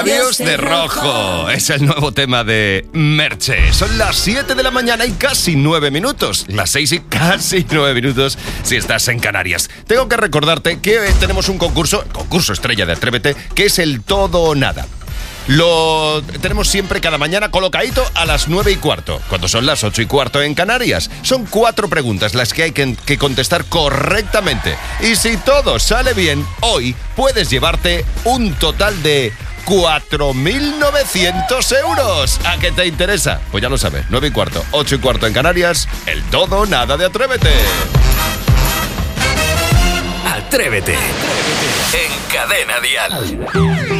Labios de rojo. Es el nuevo tema de Merche. Son las 7 de la mañana y casi 9 minutos. Las 6 y casi 9 minutos si estás en Canarias. Tengo que recordarte que tenemos un concurso estrella de Atrévete, que es el todo o nada. Lo tenemos siempre cada mañana colocadito a las 9:15, cuando son las 8:15 en Canarias. Son 4 preguntas las que hay que contestar correctamente. Y si todo sale bien, hoy puedes llevarte un total de 4.900 euros. ¿A qué te interesa? Pues ya lo sabes, 9:15, 8:15 en Canarias, el todo o nada de Atrévete. Atrévete. En Cadena Dial.